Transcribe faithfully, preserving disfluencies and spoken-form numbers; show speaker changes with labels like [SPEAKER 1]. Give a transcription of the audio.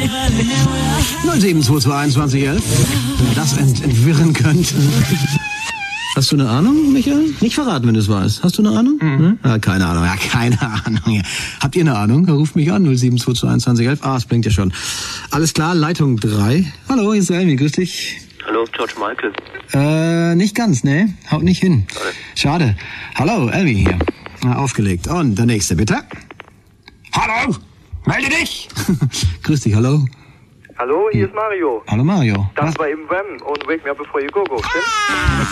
[SPEAKER 1] null sieben zwei zwei einundzwanzig elf. Wer das ent entwirren könnte. Hast du eine Ahnung, Michael? Nicht verraten, wenn du es weißt. Hast du eine Ahnung? Mhm. Ja, keine Ahnung. Ja, keine Ahnung. Ja. Habt ihr eine Ahnung? Ruft mich an, null sieben zwei zwei einundzwanzig elf. Ah, es blinkt ja schon. Alles klar, Leitung drei. Hallo, hier ist Elmi, grüß dich.
[SPEAKER 2] Hallo, George Michael.
[SPEAKER 1] Äh, nicht ganz, ne? Haut nicht hin. Schade. Hallo, Elmi hier. Na, aufgelegt. Und der nächste, bitte. Hallo, melde dich. Grüß dich, hallo.
[SPEAKER 3] Hallo, hier ist Mario.
[SPEAKER 1] Hallo, Mario.
[SPEAKER 3] Das
[SPEAKER 1] Was?
[SPEAKER 3] war eben Wham und Wake Me Up Before You Go Go, stimmt?